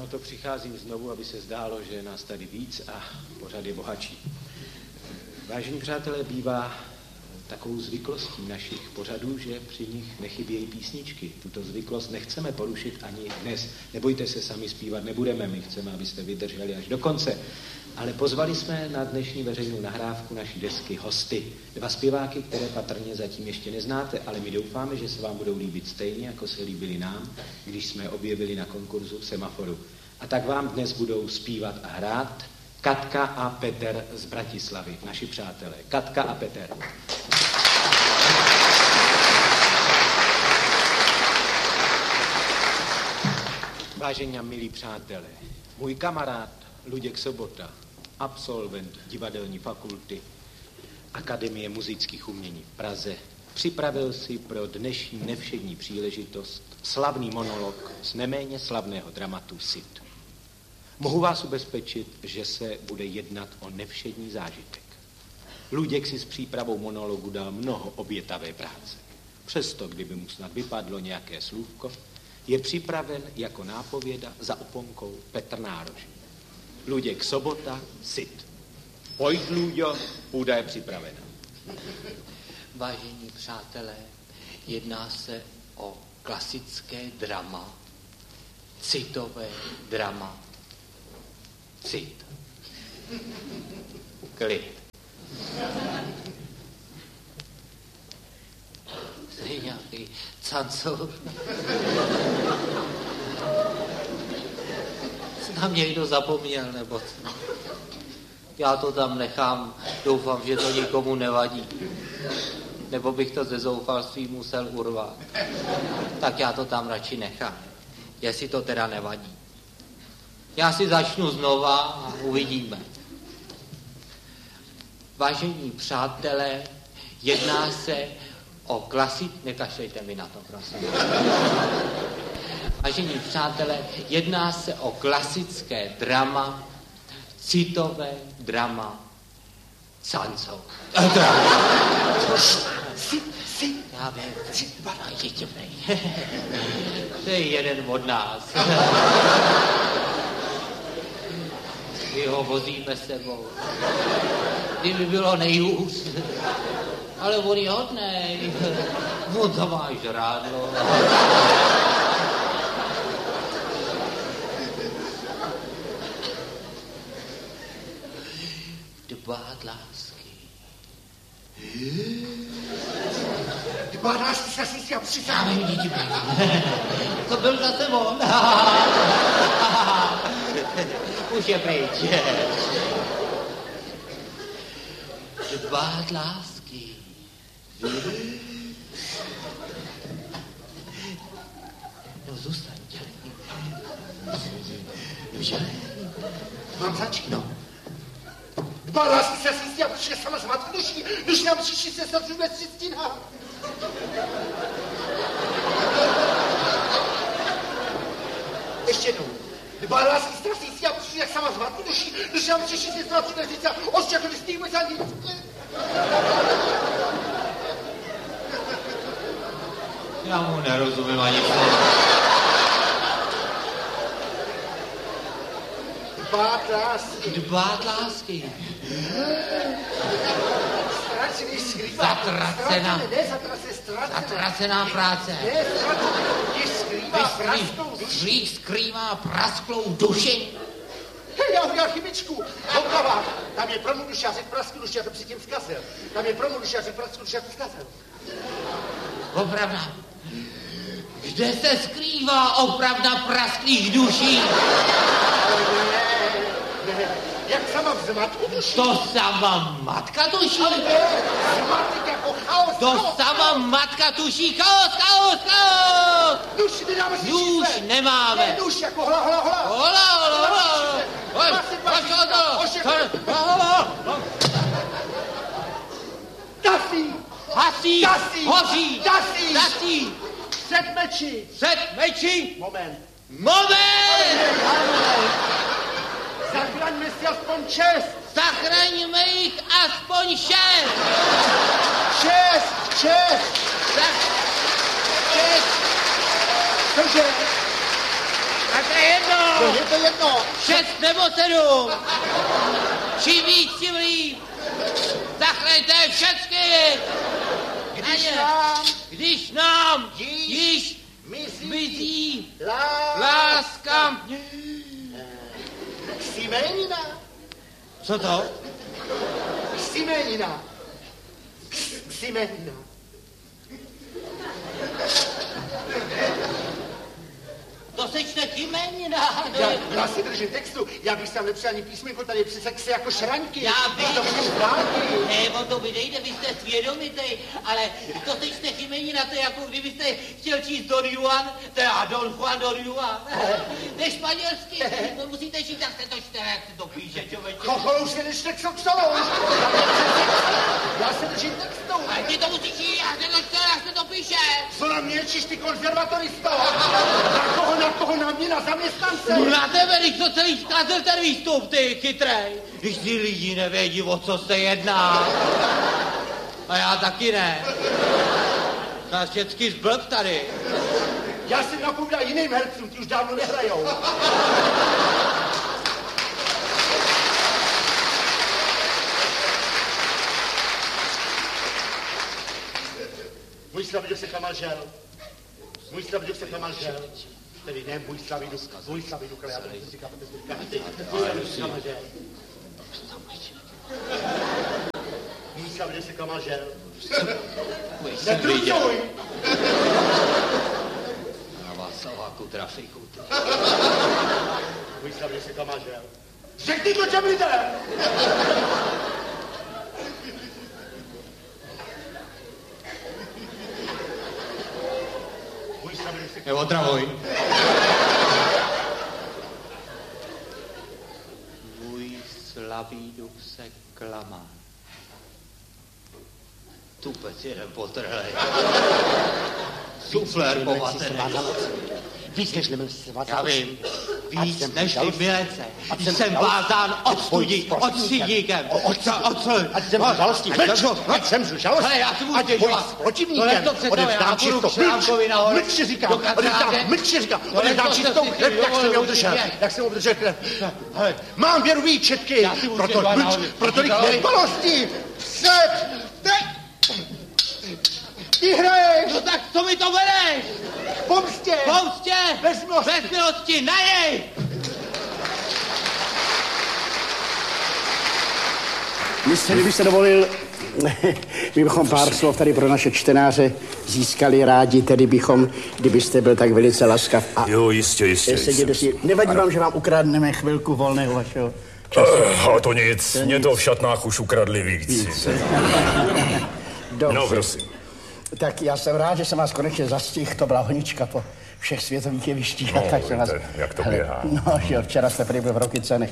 Proto přicházím znovu, aby se zdálo, že je nás tady víc a pořad je bohatší. Vážení přátelé, bývá takovou zvyklostí našich pořadů, že při nich nechybějí písničky. Tuto zvyklost nechceme porušit ani dnes. Nebojte se, sami zpívat nebudeme, my chceme, abyste vydrželi až do konce. Ale pozvali jsme na dnešní veřejnou nahrávku naší desky hosty. 2 zpěváky, které patrně zatím ještě neznáte, ale my doufáme, že se vám budou líbit stejně, jako se líbili nám, když jsme je objevili na konkurzu v Semaforu. A tak vám dnes budou zpívat a hrát Katka a Petr z Bratislavy, naši přátelé. Katka a Petr. Vážení a milí přátelé, můj kamarád Luděk Sobota, absolvent divadelní fakulty Akademie muzických umění v Praze, připravil si pro dnešní nevšední příležitost slavný monolog z neméně slavného dramatu Cid. Mohu vás ubezpečit, že se bude jednat o nevšední zážitek. Luděk si s přípravou monologu dal mnoho obětavé práce. Přesto, kdyby mu snad vypadlo nějaké slůvko, je připraven jako nápověda za oponkou Petr Nárožný. Luděk Sobota, Cid. Pojď, Luďo, půda je připravena. Vážení přátelé, jedná se o klasické drama, citové drama. Cid. Klid. To je nějaký cancour. Na mě někdo zapomněl, nebo co? Já to tam nechám, doufám, že to nikomu nevadí. Nebo bych to ze zoufalství musel urvat. Tak já to tam radši nechám, jestli to teda nevadí. Já si začnu znova a uvidíme. Vážení přátelé, jedná se o nekašlejte mi na to, prosím. Vážení přátelé, jedná se o klasické drama, citové drama Cancour. Já vím, to je jeden od nás. My ho vozíme sebou. Kdyby bylo nejhůř. Ale on je hodnej. On to má žrádlo. Dbát lásky. Dbát lásky se si já přisám. To byl zase on. Už je pryč. Dbát lásky. No zůstaň. Mám začít? No. Dbát lásky se si já přijde sama z matky duší, když nám přišli se srdcům ciztina. Ještě jednou. Dbát lásky se si já přijde sama z matky duší, když nám přišli se srdcům ciztina. Ošťakli stýme za nic. Já mu nerozumím ani slovo. Dbát lásky. Dbát lásky. Ztracený skrývá. Zatracená. Zatracená práce. Skrývá prasklou duši. Skrývá prasklou duši. Hej, já udělal chybičku. Hotová. Tam je pro mou duši, já řekl prasklou duši, já to předtím zkazil. Tam je pro mou duši, já řekl prasklou duši, já to zkazil. Opravda. Kde se skrývá opravda prasklých duší? Ne. Jak sama v zmatku duší? To sama matka tuší. Ale ne, zmatek jako chaos. To sama matka tuší. Chaos. Duši nedáme si Nůž čísle. nemáme. Ne, duši jako hola. Hola. Tasí. Hasí. Tasí. Set meči. Moment. Zachraňme si aspoň 6. Zachraňme jich aspoň 6. 6. Cože? Tak to je jedno. No, je to jedno. 6 nebo 7. Čím víc, tím líp. Zachraňte všechny. Když nám již mizí láska. Ksimenina. Co to? Ksimenina. Ksimenina. To sečte Chimenina. Já si držím textu, já bych tam nepřijal ani písmenko, tady přece ksy jako šraňky. Já vím. To budeš dálky. Ne, on to vydejde, vy jste svědomitej, ale to sečte Chimenina, to je jako kdybyste chtěl číst Don Juan, teda Don Juan, Don Juan. To je španělsky, to musíte číst, tak se to čte, jak se to píše, člověče. Chocholo, už se nečte ksoxolou. Já se držím textu. Ale ty to musíš číst, jak se to čte, jak se to píše. Co na mě číš, ty konzervatoristo? Na koho na mě, na zaměstnance? No na tebe, když to celý zkazil ten výstup, ty chytrej. Když ty lidi nevědí, o co se jedná. A já taky ne. Nás všechny zblb tady. Já si napovídal jiným hercům, ty už dávno nehrajou. Můj Slavidu se kamal žel. Můj Slavidu se kamal žel. Tedy ne můj Slavidu, ale já to nechci říkat, protože můj Slavidu se kamal žel. Můj Slavidu se kamal žel. Nedružuj! Na Václaváku trafiku. Můj Slavidu se kamal žel. Řekni to těm lidem! Neotravuj. Můj slabý duch se klamá. Tupec jeden potrhlej. Suflér povatený. Víc než nemilce. Já vím. Víc než ty milence. Jsem vázán odstudíkem. Ať zemřu žalostí. Hele, já si můžu Ať boj s protivníkem. Odevzdám čistou. Mlčně říkám. Odevzdám čistou krev, jak jsem obdržel krev. Mám věru výčetky. Proto jich nedbalostí. Ty hraješ! No tak co mi to bereš? Pomstě! Bez milosti, na něj! Kdybyste dovolil, my bychom pár slov tady pro naše čtenáře získali rádi, tedy bychom, kdybyste byl tak velice laskav. A jo, jistě. Nevadí vám, že vám ukradneme chvilku volného vašeho času? A to nic, mě to v šatnách už ukradli víc. No, prosím. Tak já jsem rád, že jsem vás konečně zastihl, to byla honička po všech světových jevištích. No, tak jsem vás... jak to běhá. No, jo, včera jste prý byl v Rokycanech.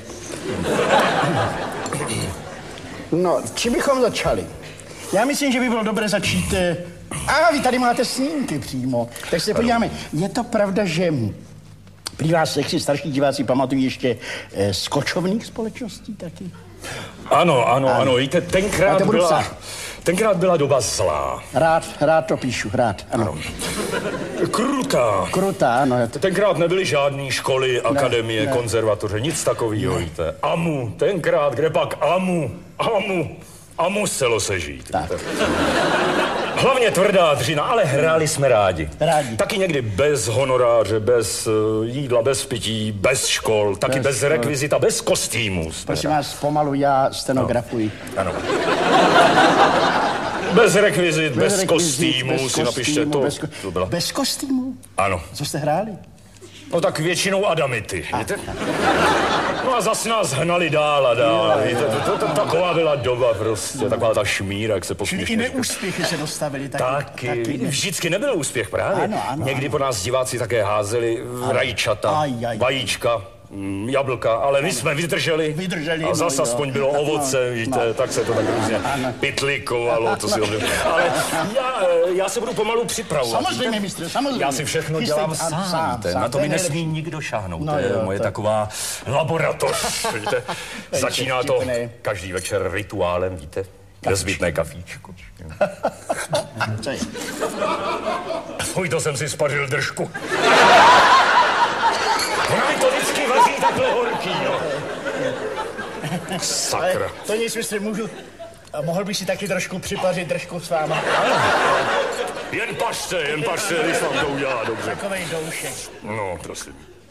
No, čím bychom začali? Já myslím, že by bylo dobré začít... vy tady máte snímky přímo. Tak se podíváme. Je to pravda, že prý vás si starší diváci pamatují ještě z kočovných společností taky? Ano, víte, tenkrát byla doba zlá. Rád to píšu, ano. Krutá, ano. Tenkrát nebyly žádný školy, akademie, konzervatoře, nic takového, víte. Tenkrát, kde pak a muselo se žít. Hlavně tvrdá dřina, ale hráli jsme rádi. Taky někdy bez honoráře, bez jídla, bez pití, bez škol, taky bez rekvizita, bez kostýmů. Prosím vás, pomalu já stenografuji. Ano. Bez rekvizit, bez kostýmů, si napište to. Bez kostýmů? Ano. Co jste hráli? No tak většinou adamity, víte? No a zas nás hnali dál a dál, víte? To taková byla doba prostě, taková ta šmíra, jak se posměšně. I neúspěchy se dostavili taky. Vždycky nebyl úspěch právě. Ano. Někdy po nás diváci také házeli rajčata, vajíčka, jablka, ale my jsme vydrželi a zas aspoň bylo ovoce, víte, tak se to tak různě pytlikovalo, to si dobře. Ale já se budu pomalu připravovat. Samozřejmě, mistře, samozřejmě. Já si všechno dělám sám. Na to mi nesmí nikdo šáhnout. To je moje taková laboratoř, víte. Začíná to každý večer rituálem, víte. Nezbytné kafíčko. To jsem si spařil držku. To nic, mistře, můžu... A mohl bych si taky trošku připařit držku s váma? Jen pařte, když vám to udělá dobře. Takovej doušek. No, prosím.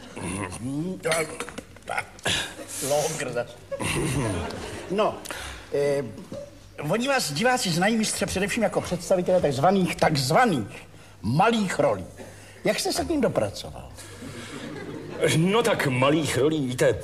Longer zase. No, oni vás diváci znají, mistře, především jako představitele takzvaných malých rolí. Jak jste se k ním dopracoval? No tak malých rolí, víte,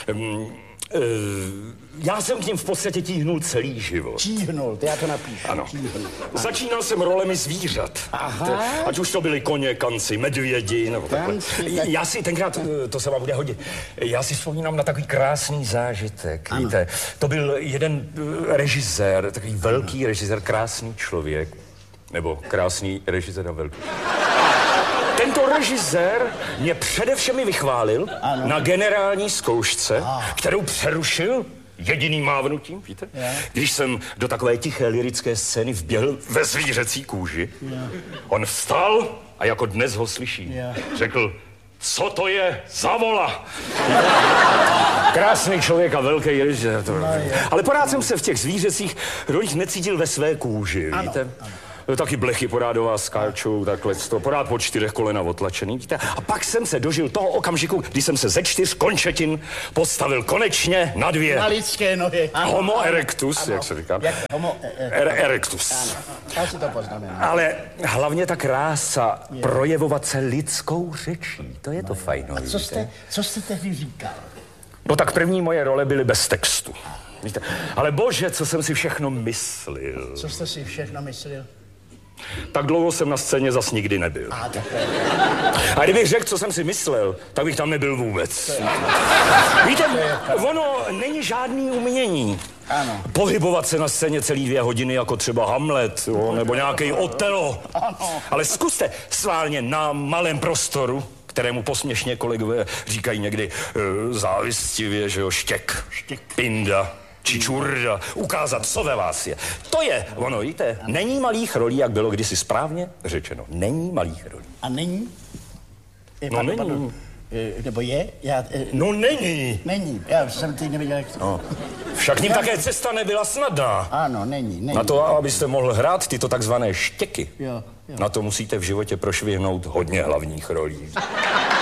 já jsem k ním v podstatě tíhnul celý život. Tíhnul, já to napíšu. Ano. Začínal jsem rolemi zvířat. Aha. Ať už to byli koně, kanci, medvědi, nebo takhle. Já si tenkrát, to se vám bude hodit, já si vzpomínám na takový krásný zážitek, ano. Víte. To byl jeden režisér, takový velký režisér, krásný člověk. Nebo krásný režisér a velký. Tento režisér mě především vychválil na generální zkoušce, kterou přerušil jediným mávnutím, víte? Když jsem do takové tiché lyrické scény vběhl ve zvířecí kůži. On vstal a jako dnes ho slyší. Řekl, co to je za vola? Krásný člověk a velký režisér. Ale pořád jsem se v těch zvířecích rolích necítil ve své kůži, víte? Taky blechy porádová skáčou, takhle to porád po 4 kolena otlačený, víte? A pak jsem se dožil toho okamžiku, kdy jsem se ze 4 končetin postavil konečně na 2. Na lidské nohy. Homo erectus, jak se říká. Jak homo erectus. Ano, já si to poznamenám. Ale hlavně ta krása projevovat se lidskou řečí, to je to fajno. A co jste tehdy říkal? No tak první moje role byly bez textu. Víte? Ale bože, co jsem si všechno myslel. Co jste si všechno myslel? Tak dlouho jsem na scéně zas nikdy nebyl. A kdybych řekl, co jsem si myslel, tak bych tam nebyl vůbec. Víte, ono není žádný umění. Ano. Pohybovat se na scéně celý 2 hodiny, jako třeba Hamlet, jo, nebo nějaký Otelo. Ano. Ale zkuste sválně na malém prostoru, kterému posměšně kolegové říkají někdy závistivě, že jo, štěk, pinda, čičurda, ukázat, co ve vás je. To je, ono, víte, není malých rolí, jak bylo kdysi správně řečeno. Není malých rolí. A není? No není. Nebo je? No není. Není, já jsem teď nevěděl, jak to... No. Však ním také cesta nebyla snadná. Ano, není. Na to, abyste mohl hrát tyto takzvané štěky, jo. Na to musíte v životě prošvihnout hodně hlavních rolí.